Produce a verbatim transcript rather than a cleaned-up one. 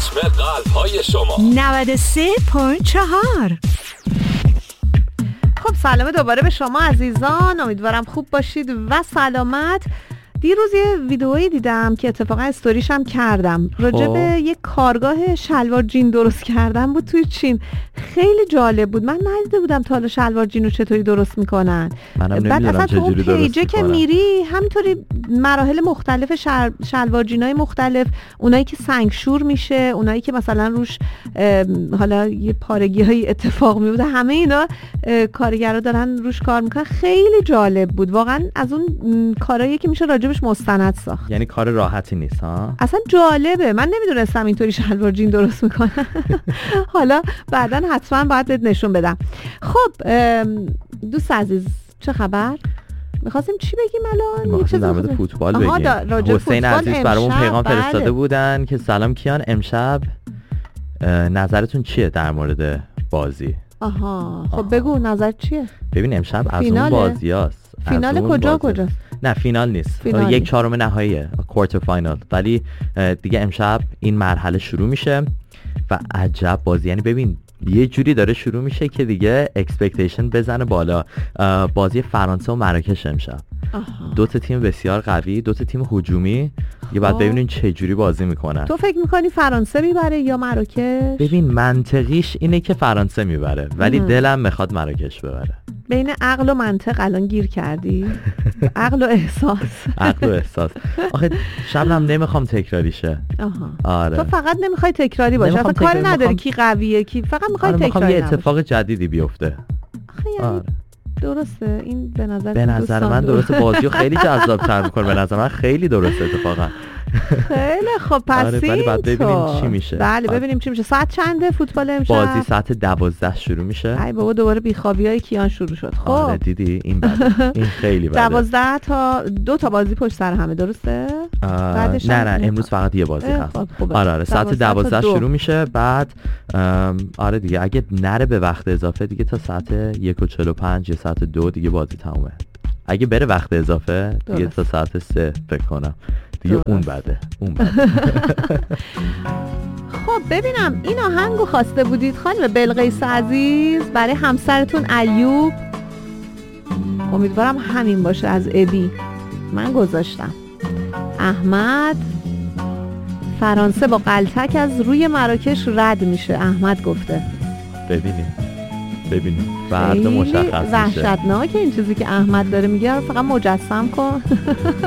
ریتم قلب های شما نود و سه و چهار. خب سلام دوباره به شما عزیزان، امیدوارم خوب باشید و سلامت. دیروز یه ویدئویی دیدم که اتفاقا استوریش هم کردم راجع به یک کارگاه شلوار جین درست کردن بود توی چین. خیلی جالب بود، من ندیده بودم تا حالا شلوار جین رو چطوری درست میکنن. بعد اصلا تو اون پیجه که میری همینطوری مراحل مختلف شل... شلوار جینای مختلف، اونایی که سنگشور میشه، اونایی که مثلا روش حالا یه پارگی های اتفاق میفته، همه اینا کارگرا دارن روش کار میکنن. خیلی جالب بود واقعا، از اون کارهایی که میشه راجع مستند ساخت. یعنی کار راحتی نیست ها؟ اصلا جالبه، من نمیدونستم اینطوری شلوار جین درست میکنن. حالا بعداً حتما باید بهت نشون بدم. خب دوست عزیز چه خبر؟ میخواستیم چی بگیم الان؟ میخواستیم در مورد فوتبال بگیم. حسین عزیز برامون پیغام بله. فرستاده بودن که سلام کیان، امشب نظرتون چیه در مورد بازی؟ آها خب آها. بگو نظر چیه؟ ببین امشب از اون بازیاست. فینال کجا کجا؟ نه فینال نیست، فینال یک چهارم نهاییه، کوارتر فاینال. ولی دیگه امشب این مرحله شروع میشه و عجب بازی، یعنی ببین یه جوری داره شروع میشه که دیگه اکسپکتیشن بزنه بالا. بازی فرانسه و مراکش امشب. دو تا تیم بسیار قوی، دو تا تیم هجومی، یه بعد ببینین چه جوری بازی میکنن. تو فکر میکنی فرانسه میبره یا مراکش؟ ببین منطقیش اینه که فرانسه میبره، ولی ام. دلم میخواد مراکش ببره. بین عقل و منطق الان گیر کردی؟ عقل و احساس. عقل و احساس. آخه شبم نمیخوام تکراری شه. آها. آره. تو فقط نمیخوای تکراری باشه. اصلا کاری نداری میخوام... کی قویه کی، فقط میخوای آره تکراری. یه اتفاق جدیدی بیفته. آخه یعنی آره. درسته این به نظر به نظر من درسته، بازیو خیلی جذاب‌تر می‌کنه. به نظر من خیلی درسته اتفاقا. خیلی خب پس آره ولی بعد ببینیم چی میشه. بله ببینیم چی میشه. ساعت چنده فوتبال امشب؟ بازی ساعت دوازده شروع میشه. ای بابا دوباره بیخوابیای کیان شروع شد. خب آره دیدی این بده. این خیلی بده. دوازده تا دو تا بازی پشت سر همه درسته؟ بعدش نه نه امروز فقط یه بازی هست. خب آره آره ساعت دوازده شروع میشه. بعد آره دیگه اگه نره به وقت اضافه دیگه تا ساعت یک و چهل و پنج یا ساعت دو دیگه بازی تمومه. اگه بره وقت اضافه دیگه تا ساعت سه فکر کنم دیگه اون بده اون بده. خب ببینم این آهنگو خواسته بودید خانم بلقیس عزیز برای همسرتون ایوب، امیدوارم همین باشه، از ابی من گذاشتم. احمد فرانسه با قلتک از روی مراکش رد میشه، احمد گفته. ببینیم ببینیم فردا مشخص میشه. وحشتناکه این چیزی که احمد داره میگه، فقط مجسم کن.